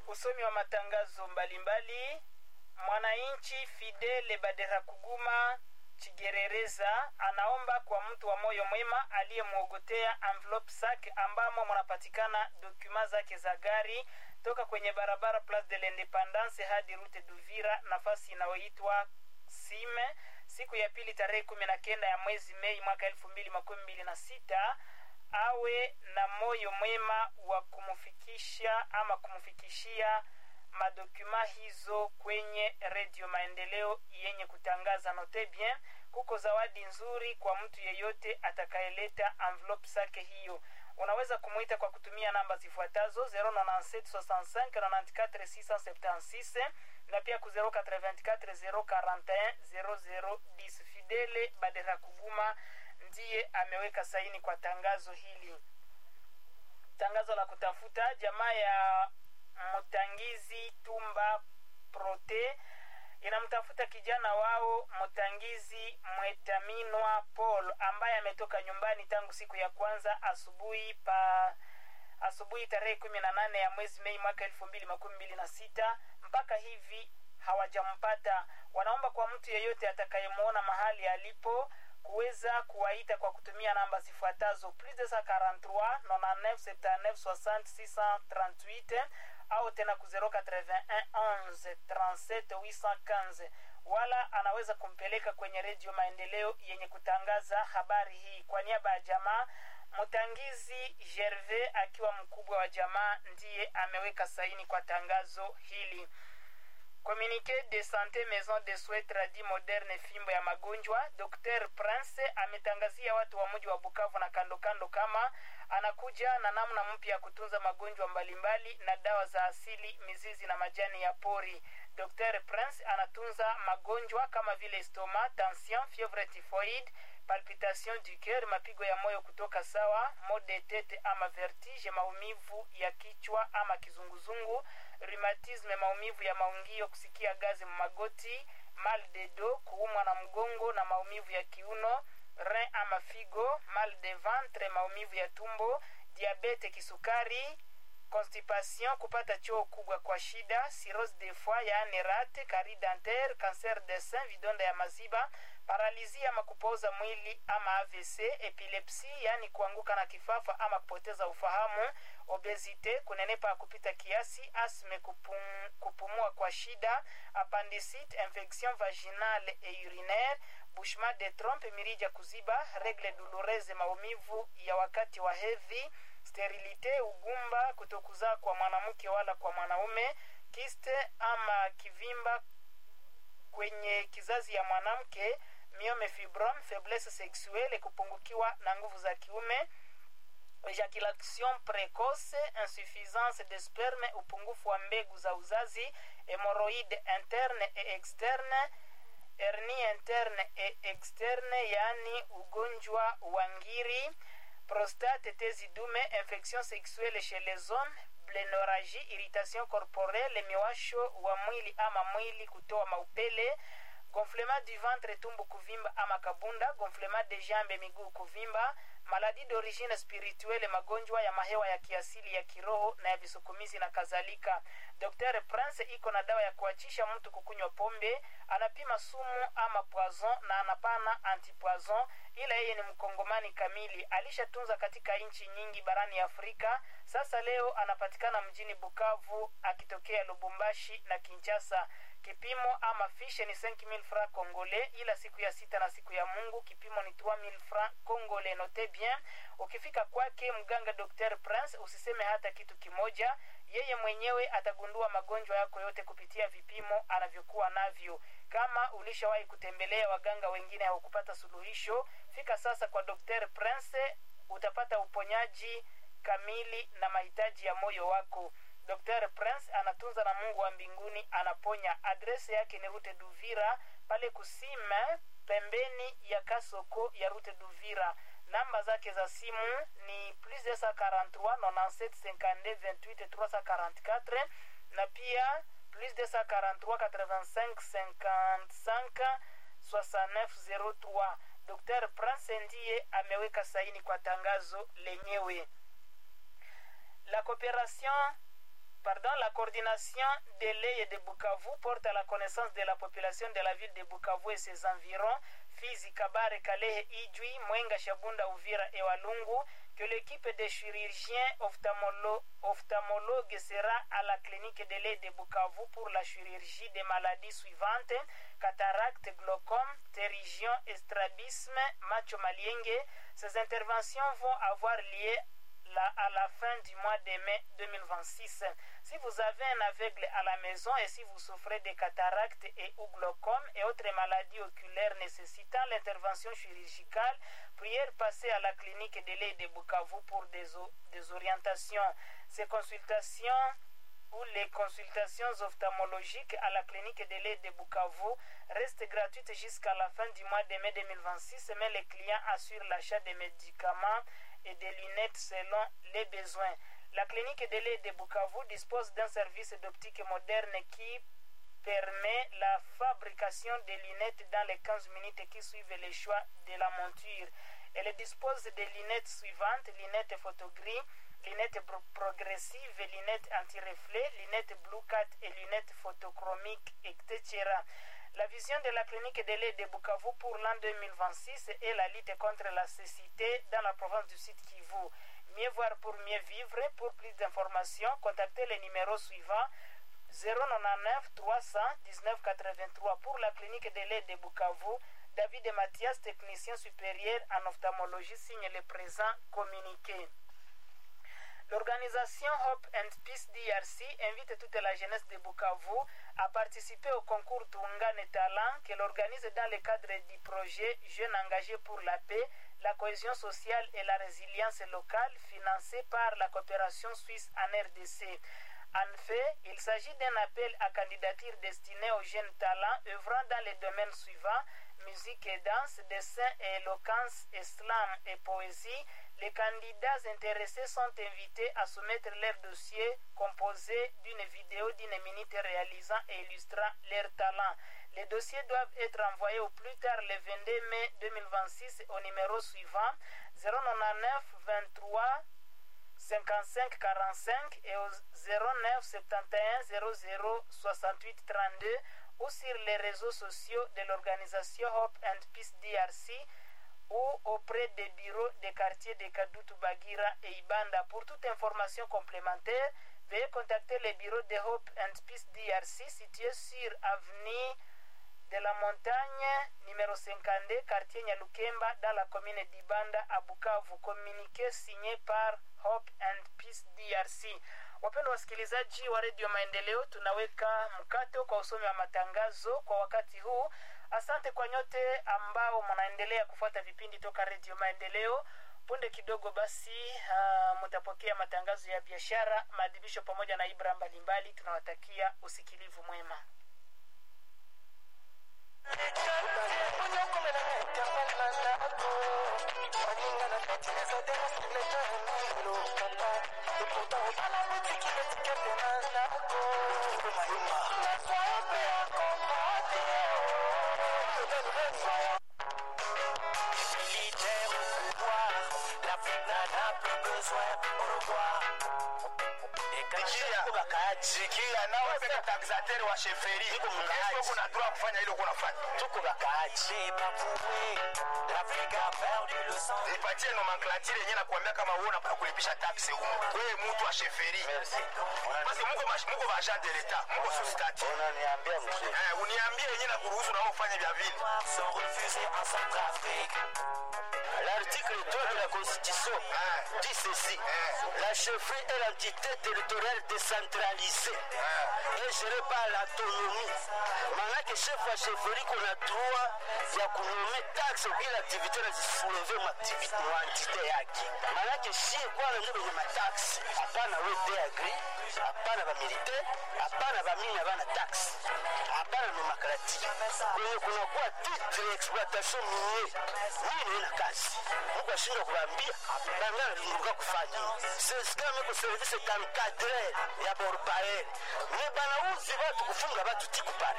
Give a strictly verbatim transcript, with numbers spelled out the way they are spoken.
Usomi wa matangazo mbalimbali. Mwananchi Fidele Badera Kuguma Chigerereza anaomba kwa mtu wa moyo mwema aliyemuogotea envelope sac ambamo mnapatikana dokuma zake za gari toka kwenye barabara Place de l'Independance hadi route d'Uvira, nafasi inayoitwa Sime, siku ya pili tarehe kumi na kenda ya mwezi Mei mwaka elfu mbili makumi mbili na sita. Awe na moyo mwema wa kumufikisha ama kumufikishia madokuma hizo kwenye Radio Maendeleo yenye kutangaza. Note bien, kuko zawadi nzuri kwa mtu yeyote atakayeleta envelope sake hiyo. Unaweza kumuita kwa kutumia namba zifuatazo: zero nane sept soixante-cinq ninety-quatre six cent seventy-six na pia ku zero eight four zero four one zero zero one zero. Fidele Badera Kuguma ndiye ameweka saini kwa tangazo hili. Tangazo la kutafuta. Jamaa ya Mutangizi Tumba Prote inamtafuta kijana wao Mutangizi Mwetaminwa Paul ambaye ametoka nyumbani tangu siku ya kwanza asubuhi pa asubuhi tarehe kumi na nane ya mwezi Mei mwaka elfu mbili makumi mbili na sita. Mpaka hivi hawajampata. Wanaomba kwa mtu yeyote atakayemuona mahali alipo kuweza kuwaita kwa kutumia namba zifuatazo: plus deux cent quarante-trois quatre-vingt-neuf soixante-neuf soixante six cent trente-huit au tena ku zero eight one one trente-sept huit cent quinze. Wala anaweza kumpeleka kwenye Radio Maendeleo yenye kutangaza habari hii. Kwa niaba ya jamaa, Mutangizi Gervais akiwa mkubwa wa jamaa ndiye ameweka saini kwa tangazo hili. Communiqué de santé maison de soins tradi moderne fimbo ya magonjwa. Docteur Prince ametangazia watu wa mji wa Bukavu na kando kando kama anakuja na namna mpya ya kutunza magonjwa mbalimbali na dawa za asili, mizizi na majani ya pori. Docteur Prince anatunza magonjwa kama vile stoma, tension, fièvre typhoïde, palpitation du cœur, mapigo ya moyo kutoka sawa, maux de tête ama vertige, maumivu ya kichwa ama kizunguzungu, rheumatisme, maumivu ya maungio, kusikia gazi magoti, mal de dos, kuumwa na mgongo na maumivu ya kiuno, rein ama figo, mal de ventre, maumivu ya tumbo, diabete, kisukari, constipation, kupata choo kubwa kwa shida, cirrhose de foie yaani rate, carie dentaire, cancer de sein, vidonda ya maziba, paralisia ama kupooza mwili ama A V C, epilepsie yaani kuanguka na kifafa ama kupoteza ufahamu, obesite, kunenepa kupita kiasi, asthme, kupum, kupumua kwa shida, appendicite, infection vaginale et urinaire, bouchement de trompe, mirija kuziba, règle douloureuse, maumivu ya wakati wa hedhi, sterilite, ugumba, kutokuzaa kwa mwanamke wala kwa mwanaume, kiste ama kivimba kwenye kizazi ya mwanamke, myome fibrom, faiblesse sexuelle, kupungukiwa na nguvu za kiume, ejaculation précoce, insuffisance de sperme, upungufu wa mbegu za uzazi, hémorroïde interne et externe, hernie interne et externe yaani ugonjwa wa ngiri, prostate, tezi dume, infection sexuelle chez les hommes, blénorragie, irritation corporelle, miwasho wa mwili ama mwili kutoa maupele, gonflement du ventre, tumbo kuvimba ama kabunda, gonflement des jambes, miguu kuvimba, maladie d'origine spirituelle, magonjwa ya mahewa ya kiasili ya kiroho na ya visukumizi na kadhalika. Docteur Prince iko na dawa ya kuachisha mtu kukunywa pombe, anapima sumu ama poison na anapana antipoison, ila yeye ni mkongomani kamili. Alishatunza katika nchi nyingi barani Afrika. Sasa leo anapatikana mjini Bukavu akitokea Lubumbashi na Kinshasa. Kipimo ama fishe ni cinq mille francs congolais, ila siku ya sita na siku ya Mungu kipimo ni trois mille francs congolais. Note bien, ukifika kwake mganga Docteur Prince usiseme hata kitu kimoja, yeye mwenyewe atagundua magonjwa yako yote kupitia vipimo anavyokuwa navyo. Kama ulishawahi kutembelea waganga wengine au kupata suluhisho, fika sasa kwa Docteur Prince, utapata uponyaji kamili na mahitaji ya moyo wako. Docteur Prince anatunza na Mungu wa mbinguni anaponya. Adresi yake ni Route d'Uvira pale Kusime pembeni ya Kasoko ya Route d'Uvira. Namba zake za simu ni plus deux cent quarante-trois quatre-vingt-sept cinquante-deux vingt-huit trois cent quarante-quatre na pia plus deux cent quarante-trois quatre-vingt-cinq cinquante-cinq soixante-neuf zero trois. Docteur Prince ndiye ameweka saini kwa tangazo lenyewe. La coopération Pardon, la coordination de l'E I E de Bukavu porte à la connaissance de la population de la ville de Bukavu et ses environs, Fizi, Kabare, Kalehe, Idjui, Mwenga, Shabunda, Uvira et Walungu, que l'équipe de chirurgiens ophtalmolo ophtalmologues sera à la clinique de l'E I E de Bukavu pour la chirurgie des maladies suivantes: cataracte, glaucome, ptérygion, strabisme, macho malienge. Ces interventions vont avoir lieu là, à la fin du mois de mai deux mille vingt-six. Si vous avez un aveugle à la maison et si vous souffrez de cataracte et ou glaucome et autres maladies oculaires nécessitant l'intervention chirurgicale, priez passer à la clinique de l'E I E de Bukavu pour des, des orientations. Ces consultations ou les consultations ophtalmologiques à la clinique de l'E I E de Bukavu restent gratuites jusqu'à la fin du mois de mai deux mille vingt-six, mais les clients assurent l'achat des médicaments et des lunettes selon les besoins. La clinique de l'E I E de Bukavu dispose d'un service d'optique moderne qui permet la fabrication des lunettes dans les quinze minutes qui suivent le choix de la monture. Elle dispose des lunettes suivantes: lunettes photogris, lunettes progressives, lunettes anti-reflets, lunettes Blue Cat et lunettes photochromiques, et cetera. La vision de la clinique de l'E I E de Bukavu pour l'an deux mille vingt-six est la lutte contre la cécité dans la province du Sud Kivu. Mieux voir pour mieux vivre. Pour plus d'informations, contactez les numéros suivants: zéro neuf trois cent dix-neuf quatre-vingt-trois pour la clinique de l'E I E de Bukavu. David et Mathias, technicien supérieur en ophtalmologie, signe le présent communiqué. L'organisation Hope and Peace D R C invite toute la jeunesse de Bukavu à participer au concours Tungane Talent qu'elle organise dans le cadre du projet Jeunes engagés pour la paix, la cohésion sociale et la résilience locale, financé par la coopération suisse en R D C. En fait, il s'agit d'un appel à candidature destiné aux jeunes talents œuvrant dans les domaines suivants: musique et danse, dessin et éloquence, slam et poésie. Les candidats intéressés sont invités à soumettre leur dossier composé d'une vidéo d'une minute réalisant et illustrant leur talent. Les dossiers doivent être envoyés au plus tard le vingt-deux mai deux mille vingt-six au numéro suivant: zéro neuf vingt-trois cinquante-cinq quarante-cinq et au zéro neuf soixante et onze zéro zéro soixante-huit trente-deux ou sur les réseaux sociaux de l'organisation Hope and Peace D R C ou auprès des bureaux des quartiers de Kadutu, Bagira et Ibanda. Pour toute information complémentaire, veuillez contacter les bureaux de Hope and Peace D R C situés sur avenue de la Montagne, numéro cinquante-deux, quartier Nyalukemba, dans la commune d'Ibanda à Bukavu. Communiqué signé par Hope and Peace D R C. Wapendwa wasikilizaji wa Radio Maendeleo, tunaweka mkato kwa usomi wa matangazo kwa wakati huu. Asante kwa nyote ambao mnaendelea kufuata vipindi toka Radio Maendeleo. Punde kidogo basi uh, mtapokea matangazo ya biashara, maadhibisho pamoja na ibra mbalimbali. Tunawatakia usikilivu mwema. Sikia nawe peka taxateur wa sheferi iko mkaaji kuna droit kufanya hilo kuna fanya tuko bakaaji nipatie nomenclature yenyewe na kuambia kama wewe unapaka kulipisha taxi huko wewe mtu wa sheferi. Merci. Basi mko mko ba agent de l'etat mko société unaniambia mzee eh uniambie yenyewe na kuruhusu na ufanye vya vile sont refusés en Centrafrique. L'article deux de la Constitution ah. dit ceci ah. La chefferie est l'entité territoriale décentralisée ah. et gérée par l'autonomie. Manake chef wa chefferie kuna droit ya kunome taxe kwa activité na zisouleve activité wa entité yake. Manake shie kwa ndio kwenye matax. Hapana we de agri, hapana ba militaire, hapana ba mini bana tax. Hapana nomenclature. Kwenye kuna kwa titre exploitation minier. Mimi nina kazi. Mungu ashinda kuambia bangana linguka kufanya. C'est kama ko service encadré ya borpaer. Ni bana uzi watu kufunga watu tikupare.